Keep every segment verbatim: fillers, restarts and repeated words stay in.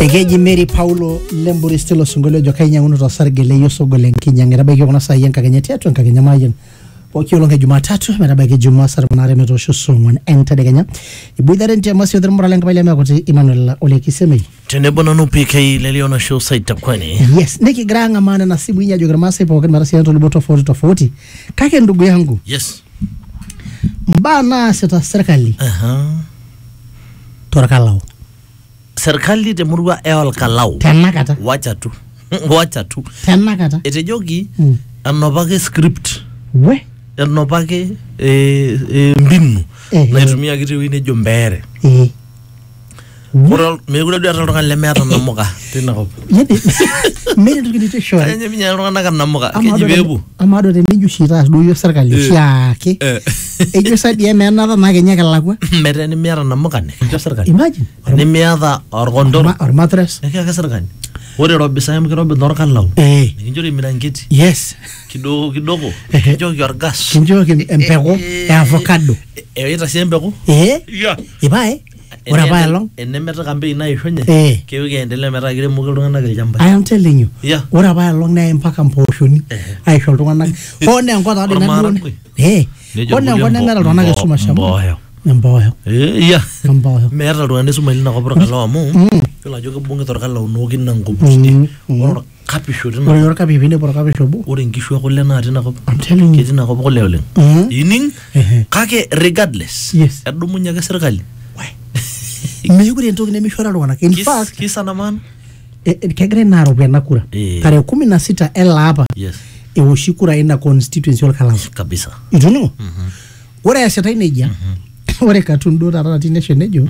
Ekeji Mary Paulo Lemburi stilo sungolo jo kanya uno tosargele yoso golen kinyang rabeke kuna sa yanka kenya tiatu yanka kenya mayen Poki olonga Jumatatu merabeke Jumaa sar manare metosho songwan enta de kenya Ibuidare ntia masi odre murale ngabale mekoti Emmanuel Ole Kisemei Tenebo no P K leliona show site takwani Yes neki granga maana nasibu inya jogramasa ipo wakati marasi yanto liboto tofauti tofauti Kake ndugu yangu Yes Mbana seta serikali Aha Torakalau Serikali te murua eol kalau Tenakata Wacha tu Wacha tu Tenakata Ete jogi mm. Anopake script We Anopake e, e, mbinu eh, Na itumia kiti wine jombere Eh Kural Megula dua rata lemeta namuka Tina kopo Yedi Meri tuki nite shore Kanya minya rata naka namuka Keji bebu Amado de miju shiras duyo serikali Shiake Ejo sadi ya meanada nage nyaka lakwa Mere ni miara namuka ne Kejo serikali Imagine Ni miada orgondoro Or mattress Eke ake serikali Wore robi sayam ke robi norka lau Nikinjori mirangeti Yes Kidogo kidogo Kinjoki orgas Kinjoki empeko E avocado E ita si empeko Eh Yeah Ibae Ora bae long Ene meta kambi ina ishonye Eh Kewe endele meta kire muke lungana kile jamba I am telling you Yeah Ora bae long na empaka mposhoni Aisho lungana Hone angkota wadi nandune Eh Hone angkota mera lungana kesuma shamu Mboyo Mboyo Eh yeah Mboyo Mera lungana suma ilina kopura kalawa mu Kila joke bunge tora kalawa nuoki na ngubusidi Ora kapisho tina Ora yor kapipinde pora kapisho bu Ora nkishwa kule na atina kopu I'm telling you Kejina kopu kule uleng Ining Kake regardless Yes Erdu munya ke serikali Meyukuri entoki nemishora lwana In fact Kisa na man Kegre naro pia nakura Tare kumi na sita ela hapa Yes Ewoshikura ina constituency wala kalamu Kabisa Ituningo Ora ya seta ineja Ora katundu rara tinesho nejo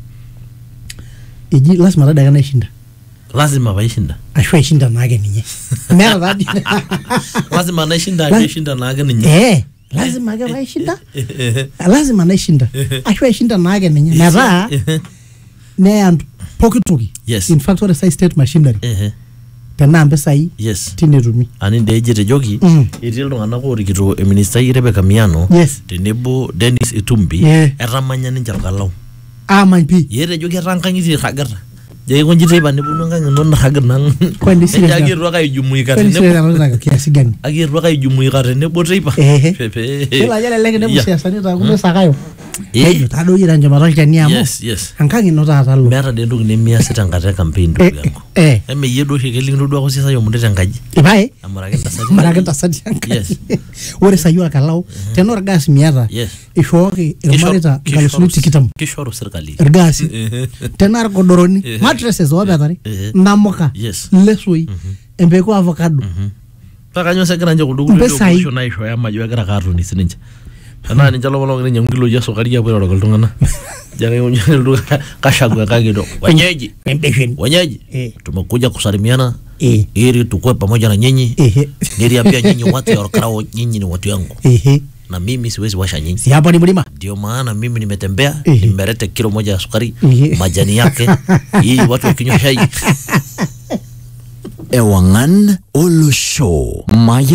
Iji lazima rada gana ishinda Lazima vaishinda Ashwa ishinda nage ninye Mera radi Lazima na ishinda Ashwa ishinda nage ninye Eh Lazima aga vaishinda Lazima na ishinda Ashwa ishinda nage ninye Mera Nea pokituki Yes In fact ora sai state machinery Tena ambe sai Yes Tine rumi Ani ndejete jogi Itil tungana kori kito Minister Rebecca Miano Yes Tenebo Dennis Itumbi Eramanya ninja kalau Aman pi Yere jogi rangkangiti ragara Jadi kunci iba ni puno kan non ragar nang. Kau di sini. Agir dua kali jumui kan. Kau di sini kan orang kiasi gan. Agir dua kali jumui kan ni boleh iba. Pepe. Kalau aja lelaki ni mesti asal ni tahu ni sahayo. Eh, tado jiran jemaah kan ni amu. Yes, yes. Angkang ini nota asal lu. Merah dia tu ni mia sedang kerja campaign tu yang. Eh. Eme ye dua sekali dua dua aku sih saya muda yang kaji. Ibai. Amarakan tasadi. Amarakan tasadi yang kaji. Yes. Ore sayur kalau tenor gas miara. Yes. Ishoki ilmarita kalau sulit kitam. Kishoro serkali. Ergas. Tenor kodoroni. Mattresses wabe tadi. Namoka. Yes. Lesui. Empeko avocado. Pakanyo sekera njo kudugu ndio kushona isho ya maji wekera karu ni sininja. Ana ni jalo malo ngene nyamkilo ya sokari ya bwero kaltungana. Jana yonyo ndo kashagu kagido. Wenyeji. Wenyeji. Tumekuja kusalimiana ili tukue pamoja na nyinyi. Ili pia nyinyi watu ya Orkarao nyinyi ni watu yangu. Na mimi siwezi washa nyinyi. Si hapa ni mlima. Ndio maana mimi nimetembea, nimeleta kilo moja ya sukari, majani yake ili watu wakinywa chai. Ewangan Olo Show.